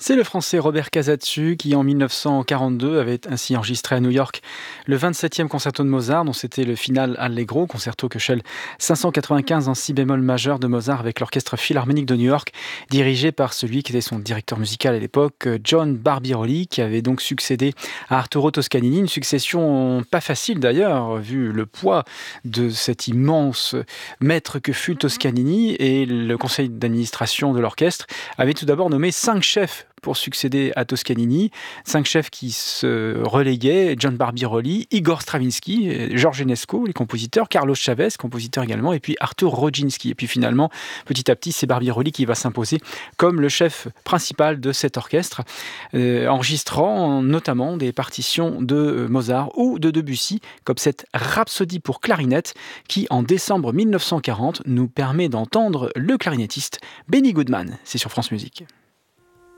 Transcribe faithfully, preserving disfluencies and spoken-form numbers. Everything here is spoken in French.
C'est le Français Robert Casatsu qui, en mille neuf cent quarante-deux, avait ainsi enregistré à New York le vingt-septième concerto de Mozart, dont c'était le final Allegro, concerto que Shell cinq cent quatre-vingt-quinze en si bémol majeur de Mozart avec l'Orchestre Philharmonique de New York, dirigé par celui qui était son directeur musical à l'époque, John Barbirolli, qui avait donc succédé à Arturo Toscanini. Une succession pas facile d'ailleurs, vu le poids de cet immense maître que fut Toscanini, et le conseil d'administration de l'orchestre avait tout d'abord nommé cinq chefs pour succéder à Toscanini, cinq chefs qui se reléguaient: John Barbirolli, Igor Stravinsky, George Enesco, les compositeurs, Carlos Chavez, compositeur également, et puis Artur Rodzinski. Et puis finalement, petit à petit, c'est Barbirolli qui va s'imposer comme le chef principal de cet orchestre, euh, enregistrant notamment des partitions de Mozart ou de Debussy, comme cette Rhapsodie pour clarinette, qui en décembre mille neuf cent quarante nous permet d'entendre le clarinettiste Benny Goodman. C'est sur France Musique.